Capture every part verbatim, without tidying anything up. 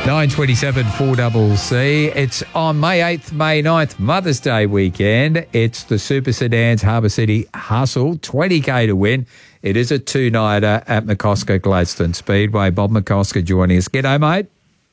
nine twenty-seven four C C. It's on May eighth, May ninth, Mother's Day weekend. It's the Super Sedans Harbour City Hustle, twenty K to win. It is a two-nighter at McCosker Gladstone Speedway. Bob McCosker joining us. G'day, mate.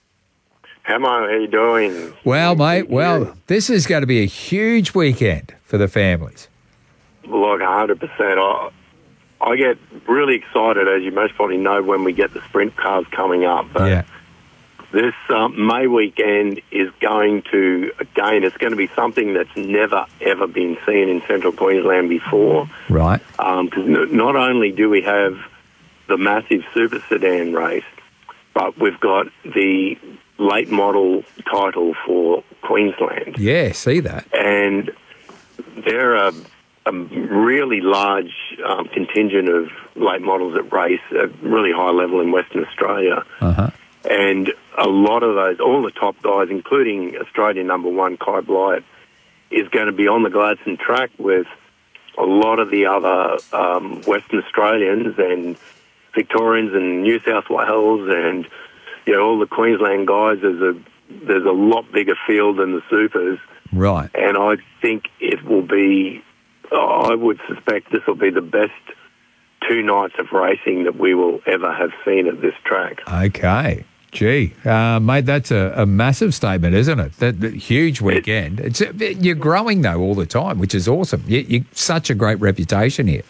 Hamo, how you doing? Well, mate, well, this is going to be a huge weekend for the families. Look, one hundred percent. I, I get really excited, as you most probably know, when we get the sprint cars coming up. But yeah. This um, May weekend is going to, again, it's going to be something that's never, ever been seen in Central Queensland before. Right. Because um, n- not only do we have the massive Super Sedan race, but we've got the late model title for Queensland. Yeah, see that. And they're a, a really large um, contingent of late models that race at really high level in Western Australia. Uh-huh. And a lot of those, all the top guys, including Australian number one, Kai Blyett, is going to be on the Gladstone track with a lot of the other um, Western Australians and Victorians and New South Wales and, you know, all the Queensland guys. There's a, there's a lot bigger field than the Supers. Right. And I think it will be, I would suspect this will be the best two nights of racing that we will ever have seen at this track. Okay. Gee, uh, mate, that's a, a massive statement, isn't it? That, that huge weekend. It's, you're growing, though, all the time, which is awesome. You, you such a great reputation here.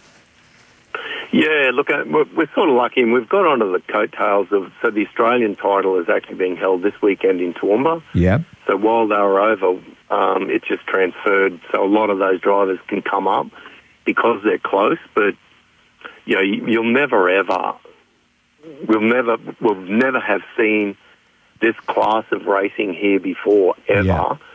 Yeah, look, we're, we're sort of lucky, and we've got onto the coattails of, so the Australian title is actually being held this weekend in Toowoomba. Yeah. So while they were over, um, it just transferred, so a lot of those drivers can come up because they're close, but, you know, you'll never, ever... We'll never, we'll never have seen this class of racing here before, ever. Yeah.